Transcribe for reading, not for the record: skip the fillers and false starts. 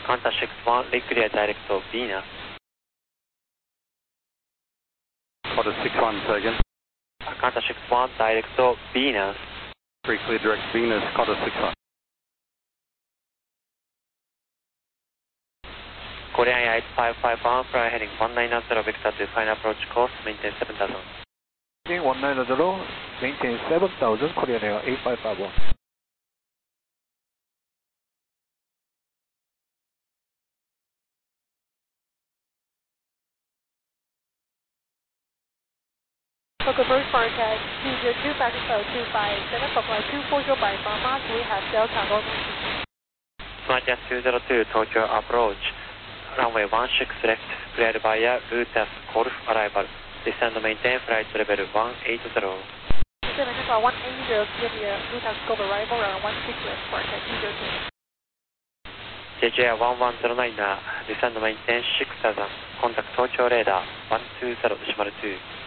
Qantas 61, clear direct to Venus. Qantas 61, say again. Qantas 61, direct to Venus. Clear direct Venus, Qantas 61. Korean Air 8551, fly heading 190 vector to final approach course, maintain 7000. Heading 190, maintain 7000, Korean Air 8551. Local first forecast 202 Pakistan 257 for flight 240 by Mama, we have Delta Northern. Flight 202, Tokyo approach. Runway 16 left, cleared via route as Golf arrival. Descend and maintain flight level 180. 7 180, clear via route as Golf arrival, runway 16 left, forecast 202. JJ 1109, descend and maintain 6000. Contact Tokyo radar 120.2.